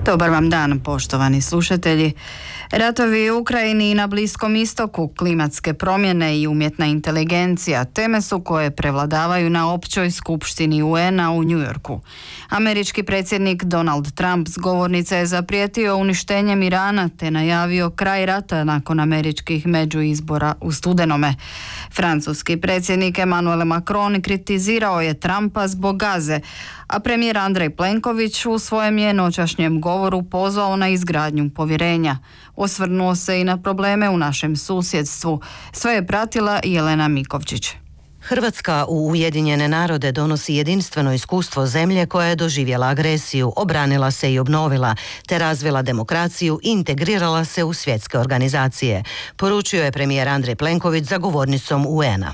Dobar vam dan, poštovani slušatelji. Ratovi u Ukrajini i na Bliskom istoku, klimatske promjene i umjetna inteligencija teme su koje prevladavaju na općoj skupštini UN-a u New Yorku. Američki predsjednik Donald Trump s govornice je zaprijetio uništenjem Irana te najavio kraj rata nakon američkih međuizbora u studenome. Francuski predsjednik Emmanuel Macron kritizirao je Trumpa zbog Gaze, a premijer Andrej Plenković u svojem je noćašnjem govoru pozvao na izgradnju povjerenja. Osvrnuo se i na probleme u našem susjedstvu. Sve je pratila Jelena Mikovčić. Hrvatska u Ujedinjene narode donosi jedinstveno iskustvo zemlje koja je doživjela agresiju, obranila se i obnovila, te razvila demokraciju i integrirala se u svjetske organizacije, poručio je premijer Andrej Plenković za govornicom UN-a.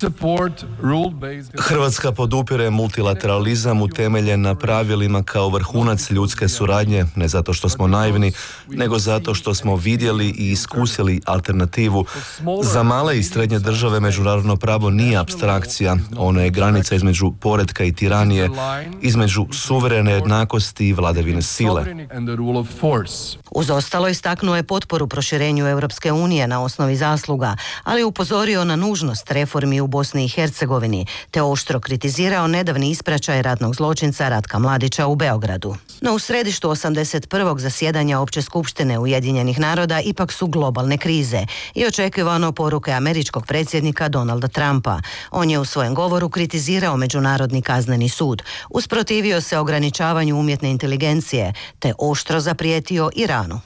Hrvatska podupire multilateralizam utemeljen na pravilima kao vrhunac ljudske suradnje, ne zato što smo naivni, nego zato što smo vidjeli i iskusili alternativu. Za male i srednje države međunarodno pravo nije apstraktno. Ono je granica između poretka i tiranije, između suverene jednakosti i vladavine sile. Uz ostalo istaknuo je potporu proširenju Europske unije na osnovi zasluga, ali upozorio na nužnost reformi u Bosni i Hercegovini, te oštro kritizirao nedavni ispraćaj ratnog zločinca Ratka Mladića u Beogradu. No u središtu 81. zasjedanja Opće skupštine Ujedinjenih naroda ipak su globalne krize i očekivano poruke američkog predsjednika Donalda Trumpa. On je u svojem govoru kritizirao Međunarodni kazneni sud, usprotivio se ograničavanju umjetne inteligencije, te oštro zaprijetio Iranu.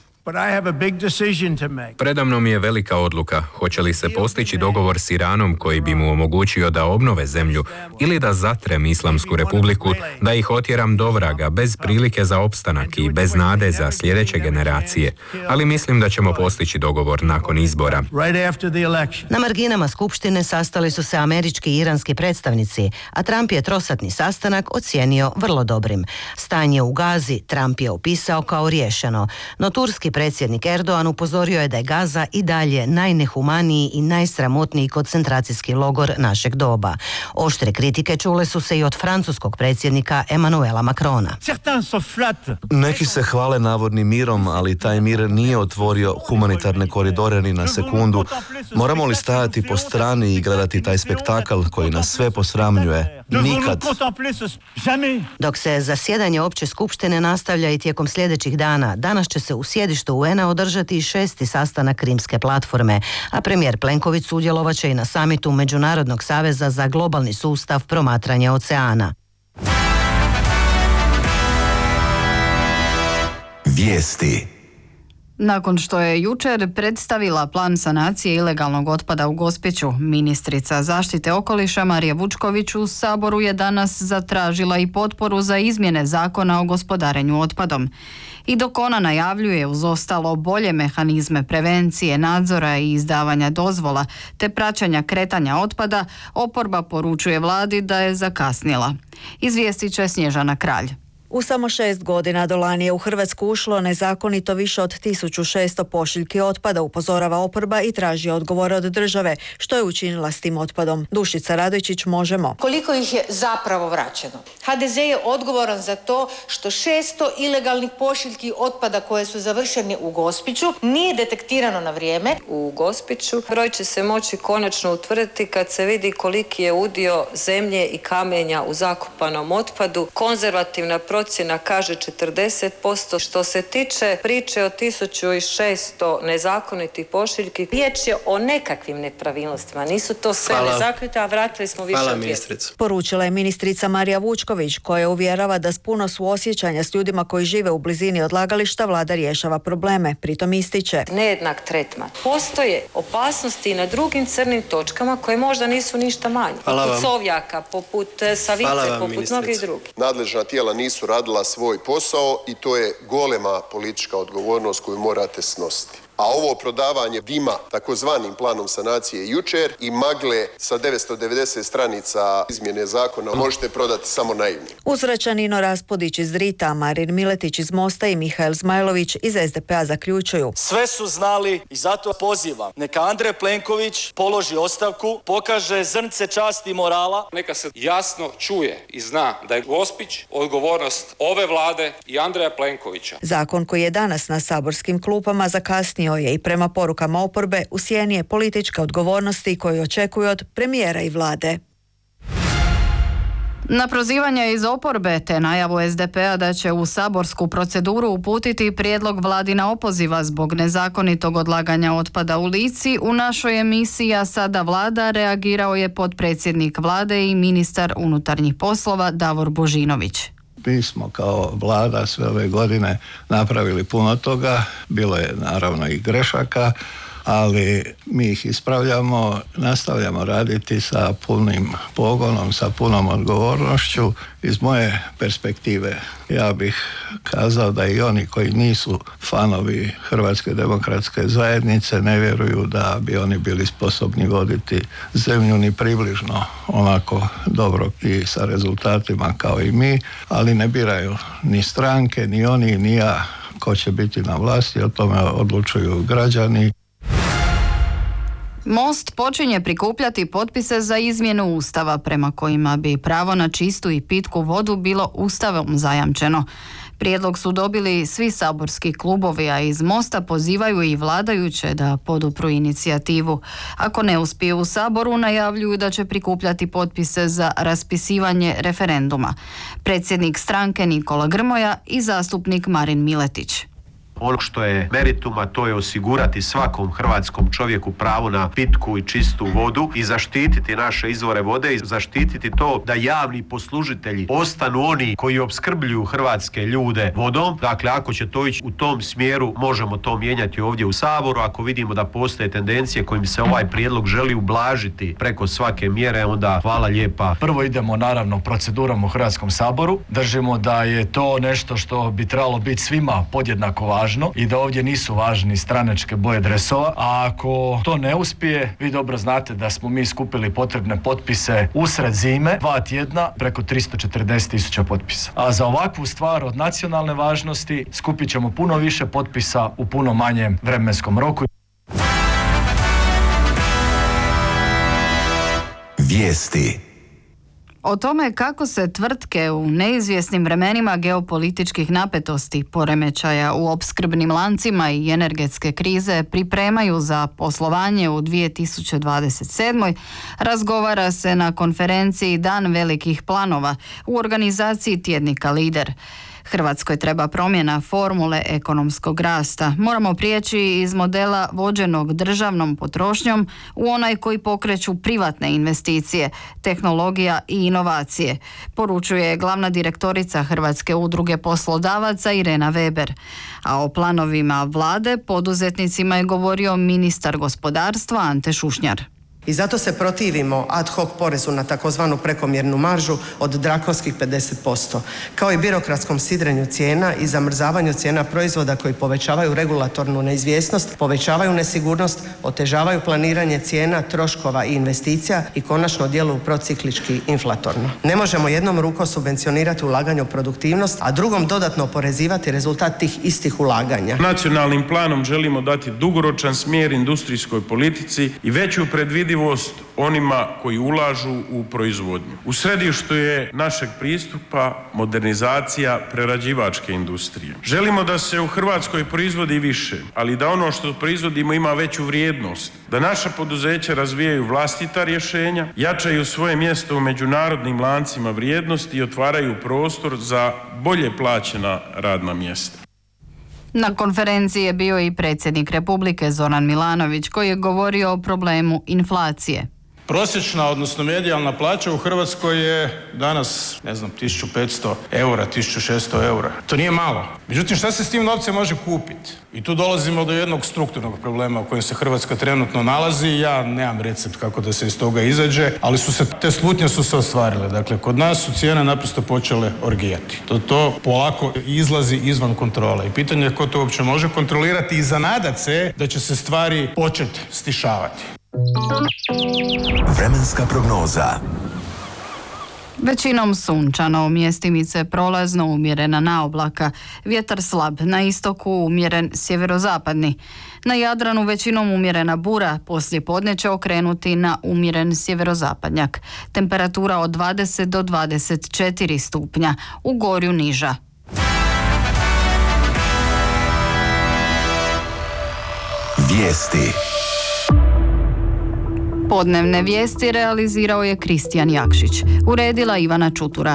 Predamnom je velika odluka, hoće li se postići dogovor s Iranom koji bi mu omogućio da obnove zemlju ili da zatrem Islamsku republiku, da ih otjeram do vraga bez prilike za opstanak i bez nade za sljedeće generacije. Ali mislim da ćemo postići dogovor nakon izbora. Na marginama skupštine sastali su se američki i iranski predstavnici, a Trump je trosatni sastanak ocijenio vrlo dobrim. Stanje u Gazi Trump je opisao kao riješeno, no turski predsjednik Erdogan upozorio je da je Gaza i dalje najnehumaniji i najsramotniji koncentracijski logor našeg doba. Oštre kritike čule su se i od francuskog predsjednika Emmanuela Macrona. Neki se hvale navodnim mirom, ali taj mir nije otvorio humanitarne koridore ni na sekundu. Moramo li stajati po strani i gledati taj spektakl koji nas sve posramljuje? Nikad. Dok se zasjedanje Opće skupštine nastavlja i tijekom sljedećih dana, danas će se u sjedištu UN-a održati i 6. sastanak Rimske platforme, a premijer Plenković sudjelovat će i na samitu Međunarodnog saveza za globalni sustav promatranja oceana. Vijesti. Nakon što je jučer predstavila plan sanacije ilegalnog otpada u Gospiću, ministrica zaštite okoliša Marija Vučković u Saboru je danas zatražila i potporu za izmjene zakona o gospodarenju otpadom. I dok ona najavljuje uz ostalo bolje mehanizme prevencije, nadzora i izdavanja dozvola te praćenja kretanja otpada, oporba poručuje vladi da je zakasnila. Izvijestit će Snježana Kralj. U samo 6 godina do lani je u Hrvatsku ušlo nezakonito više od 1600 pošiljki otpada, upozorava oporba i traži odgovore od države. Što je učinila s tim otpadom? Dušica Radojčić, Možemo. Koliko ih je zapravo vraćeno? HDZ je odgovoran za to što 600 ilegalnih pošiljki otpada koje su završene u Gospiću nije detektirano na vrijeme. U Gospiću broj će se moći konačno utvrditi kad se vidi koliki je udio zemlje i kamenja u zakopanom otpadu. Konzervativna procjena kaže 40%. Što se tiče priče o 1600 nezakonitih pošiljki, riječ je o nekakvim nepravilnostima. Nisu to sve nezakonite, a vratili smo više od 200. Poručila je ministrica Marija Vučković, koja uvjerava da s puno suosjećanja s ljudima koji žive u blizini odlagališta vlada rješava probleme. Pritom ističe nejednak tretman. Postoje opasnosti i na drugim crnim točkama koje možda nisu ništa manje. Poput Sovjaka, poput Savice, poput mnogih drugih. Nadležna tijela nisu radila svoj posao i to je golema politička odgovornost koju morate snositi. A ovo prodavanje dima takozvanim planom sanacije jučer i magle sa 990 stranica izmjene zakona možete prodati samo naivni. Uzvraća Nino Raspodić iz Drita, Marin Miletić iz Mosta i Mihael Zmajlović iz SDP-a zaključuju. Sve su znali i zato pozivam. Neka Andrej Plenković položi ostavku, pokaže zrnce časti i morala. Neka se jasno čuje i zna da je Gospić odgovornost ove vlade i Andreja Plenkovića. Zakon koji je danas na saborskim klupama zakasnio je i prema porukama oporbe u sjeni je političke odgovornosti koje očekuju od premijera i vlade. Na prozivanje iz oporbe te najavu SDP-a da će u saborsku proceduru uputiti prijedlog vladina opoziva zbog nezakonitog odlaganja otpada u Lici, u našoj emisiji A sada vlada reagirao je potpredsjednik vlade i ministar unutarnjih poslova Davor Božinović. Mi smo kao vlada sve ove godine napravili puno toga, bilo je naravno i grešaka, ali mi ih ispravljamo, nastavljamo raditi sa punim pogonom, sa punom odgovornošću. Iz moje perspektive ja bih kazao da i oni koji nisu fanovi Hrvatske demokratske zajednice ne vjeruju da bi oni bili sposobni voditi zemlju ni približno onako dobro i sa rezultatima kao i mi, ali ne biraju ni stranke, ni oni, ni ja ko će biti na vlasti, o tome odlučuju građani. Most počinje prikupljati potpise za izmjenu Ustava prema kojima bi pravo na čistu i pitku vodu bilo Ustavom zajamčeno. Prijedlog su dobili svi saborski klubovi, a iz Mosta pozivaju i vladajuće da podupru inicijativu. Ako ne uspiju u Saboru, najavljuju da će prikupljati potpise za raspisivanje referenduma. Predsjednik stranke Nikola Grmoja i zastupnik Marin Miletić. Ono što je merituma, to je osigurati svakom hrvatskom čovjeku pravo na pitku i čistu vodu i zaštititi naše izvore vode i zaštititi to da javni poslužitelji ostanu oni koji opskrbljuju hrvatske ljude vodom. Dakle, ako će to ići u tom smjeru, možemo to mijenjati ovdje u Saboru. Ako vidimo da postoje tendencije kojim se ovaj prijedlog želi ublažiti preko svake mjere, onda hvala lijepa. Prvo idemo naravno procedurom u Hrvatskom saboru. Držimo da je to nešto što bi trebalo biti svima podjednako važno i da ovdje nisu važni stranačke boje dresova, a ako to ne uspije, vi dobro znate da smo mi skupili potrebne potpise usred zime, 2 tjedna, preko 340.000 potpisa. A za ovakvu stvar od nacionalne važnosti skupit ćemo puno više potpisa u puno manjem vremenskom roku. Vijesti. O tome kako se tvrtke u neizvjesnim vremenima geopolitičkih napetosti, poremećaja u opskrbnim lancima i energetske krize pripremaju za poslovanje u 2027. razgovara se na konferenciji Dan velikih planova u organizaciji tjednika Lider. Hrvatskoj treba promjena formule ekonomskog rasta. Moramo prijeći iz modela vođenog državnom potrošnjom u onaj koji pokreću privatne investicije, tehnologija i inovacije, poručuje glavna direktorica Hrvatske udruge poslodavaca Irena Weber. A o planovima vlade poduzetnicima je govorio ministar gospodarstva Ante Šušnjar. I zato se protivimo ad hoc porezu na takozvanu prekomjernu maržu od drakonskih 50%, kao i birokratskom sidrenju cijena i zamrzavanju cijena proizvoda koji povećavaju regulatornu neizvjesnost, povećavaju nesigurnost, otežavaju planiranje cijena, troškova i investicija i konačno djeluju prociklički inflatorno. Ne možemo jednom rukom subvencionirati ulaganje u produktivnost, a drugom dodatno oporezivati rezultat tih istih ulaganja. Nacionalnim planom želimo dati dugoročan smjer industrijskoj politici i veću predvidivost onima koji ulažu u proizvodnju. U središtu je našeg pristupa modernizacija prerađivačke industrije. Želimo da se u Hrvatskoj proizvodi više, ali da ono što proizvodimo ima veću vrijednost, da naša poduzeća razvijaju vlastita rješenja, jačaju svoje mjesto u međunarodnim lancima vrijednosti i otvaraju prostor za bolje plaćena radna mjesta. Na konferenciji je bio i predsjednik Republike Zoran Milanović koji je govorio o problemu inflacije. Prosječna, odnosno medijalna plaća u Hrvatskoj je danas, 1500 eura, 1600 eura. To nije malo. Međutim, šta se s tim novcem može kupiti? I tu dolazimo do jednog strukturnog problema u kojem se Hrvatska trenutno nalazi. Ja nemam recept kako da se iz toga izađe, ali te slutnje su se ostvarile. Dakle, kod nas su cijene naprosto počele orgijati. To polako izlazi izvan kontrole. I pitanje je ko to uopće može kontrolirati i zanadat se da će se stvari početi stišavati. Vremenska prognoza. Većinom sunčano, mjestimice prolazno umjerena na oblaka, vjetar slab, na istoku umjeren sjeverozapadni. Na Jadranu većinom umjerena bura, poslije podne će okrenuti na umjeren sjeverozapadnjak. Temperatura od 20 do 24 stupnja, u Gorju niža. Vijesti. Podnevne vijesti realizirao je Kristijan Jakšić. Uredila Ivana Čutura.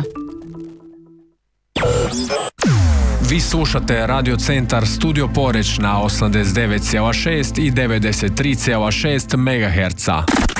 Vi slušate Radio Centar Studio Poreč na 89,6 i 93,6 MHz.